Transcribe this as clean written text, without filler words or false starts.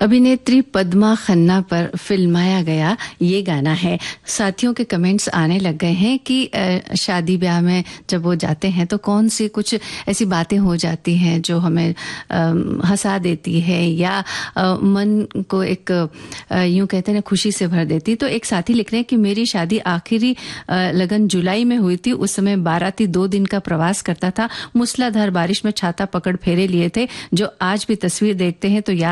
अभिनेत्री पद्मा खन्ना पर फिल्माया गया ये गाना है। साथियों के कमेंट्स आने लग गए हैं कि शादी ब्याह में जब वो जाते हैं तो कौन सी कुछ ऐसी बातें हो जाती हैं जो हमें हंसा देती है या मन को एक यूं कहते हैं ना खुशी से भर देती। तो एक साथी लिख रहे हैं कि मेरी शादी आखिरी लगन जुलाई में हुई थी। उस समय बाराती 2 दिन का प्रवास करता था। मूसलाधार बारिश में छाता पकड़ फेरे लिए थे। जो आज भी तस्वीर देखते हैं तो याद